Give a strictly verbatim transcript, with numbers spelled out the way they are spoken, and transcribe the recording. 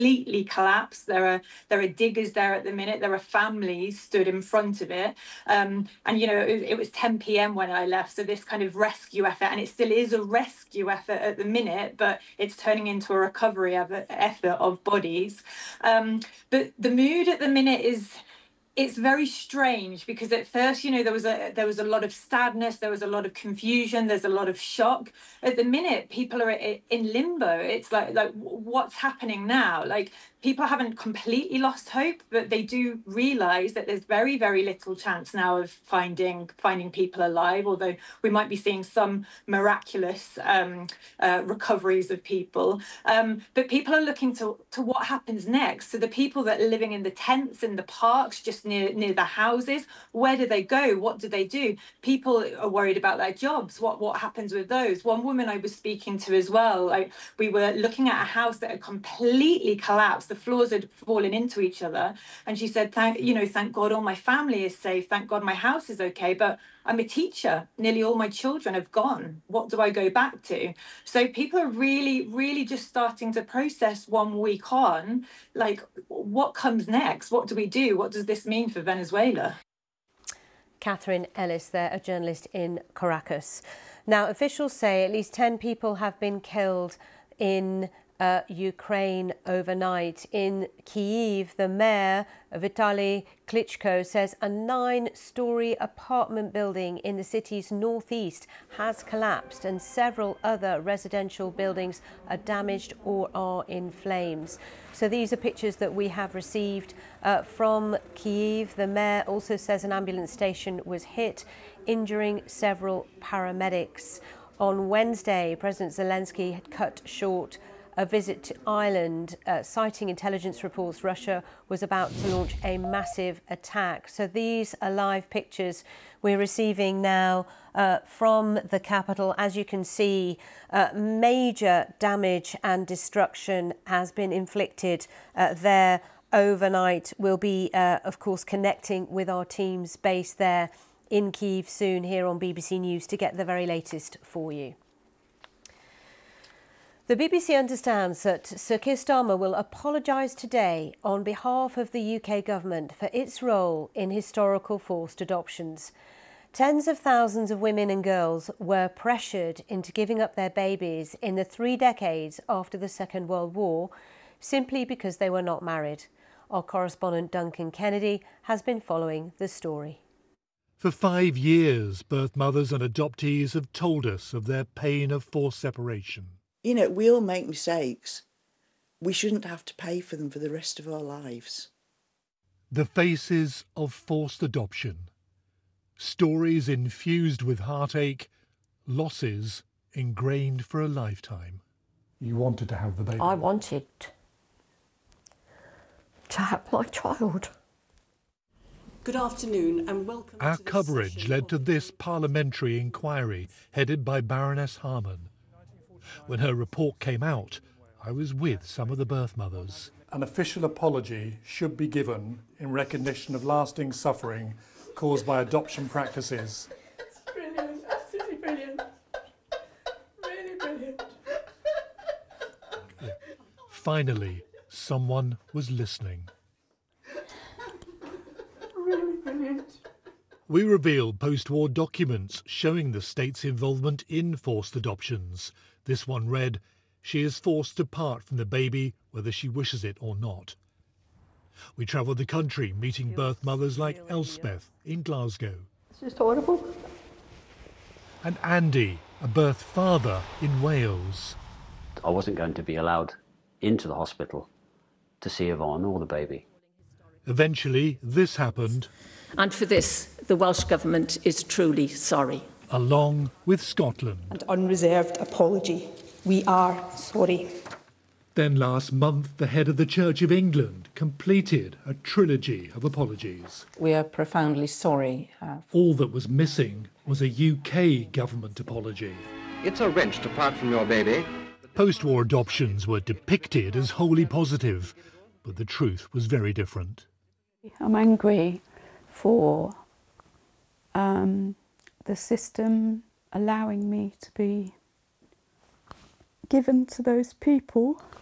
completely collapsed. There are there are diggers there at the minute. There are families stood in front of it, um, and you know it, it was ten p m when I left. So this kind of rescue effort, and it still is a rescue effort at the minute, but it's turning into a recovery effort of bodies. Um, but the mood at the minute is. It's very strange because at first, you know, there was a there was a lot of sadness, there was a lot of confusion, there's a lot of shock. At the minute, people are in limbo. It's like like what's happening now? Like people haven't completely lost hope, but they do realise that there's very very little chance now of finding finding people alive. Although we might be seeing some miraculous um, uh, recoveries of people, um, but people are looking to to what happens next. So the people that are living in the tents in the parks, just near near the houses, where do they go? What do they do? People are worried about their jobs. What what happens with those? One woman I was speaking to as well, like we were looking at a house that had completely collapsed. The floors had fallen into each other, and she said, "Thank you know, thank God all my family is safe. Thank God my house is okay. But I'm a teacher. Nearly all my children have gone. What do I go back to?" So people are really, really just starting to process one week on, like, what comes next? What do we do? What does this mean for Venezuela? Catherine Ellis there, a journalist in Caracas. Now, officials say at least ten people have been killed in Uh, Ukraine overnight. In Kyiv, the mayor, Vitaly Klitschko, says a nine-storey apartment building in the city's northeast has collapsed and several other residential buildings are damaged or are in flames. So these are pictures that we have received uh, from Kyiv. The mayor also says an ambulance station was hit, injuring several paramedics. On Wednesday, President Zelensky had cut short a visit to Ireland, uh, citing intelligence reports Russia was about to launch a massive attack. So these are live pictures we're receiving now uh, from the capital. As you can see, uh, major damage and destruction has been inflicted uh, there overnight. We'll be, uh, of course, connecting with our teams based there in Kyiv soon here on B B C News to get the very latest for you. The B B C understands that Sir Keir Starmer will apologise today on behalf of the U K government for its role in historical forced adoptions. Tens of thousands of women and girls were pressured into giving up their babies in the three decades after the Second World War simply because they were not married. Our correspondent Duncan Kennedy has been following the story. For five years, birth mothers and adoptees have told us of their pain of forced separation. You know, we all make mistakes. We shouldn't have to pay for them for the rest of our lives. The faces of forced adoption. Stories infused with heartache, losses ingrained for a lifetime. You wanted to have the baby? I wanted to have my child. Good afternoon and welcome. Our to coverage led to this parliamentary inquiry headed by Baroness Harman. When her report came out, I was with some of the birth mothers. An official apology should be given in recognition of lasting suffering caused by adoption practices. It's brilliant, absolutely brilliant. Really brilliant. Finally, someone was listening. Really brilliant. We revealed post-war documents showing the state's involvement in forced adoptions. This one read, "She is forced to part from the baby whether she wishes it or not." We travelled the country meeting birth mothers like Elspeth in Glasgow. It's just horrible. And Andy, a birth father in Wales. I wasn't going to be allowed into the hospital to see Yvonne or the baby. Eventually, this happened. And for this, the Welsh Government is truly sorry. Along with Scotland. And unreserved apology. We are sorry. Then last month, the head of the Church of England completed a trilogy of apologies. We are profoundly sorry. Uh, All that was missing was a U K government apology. It's a wrench to part from your baby. Post-war adoptions were depicted as wholly positive, but the truth was very different. I'm angry for um, the system allowing me to be given to those people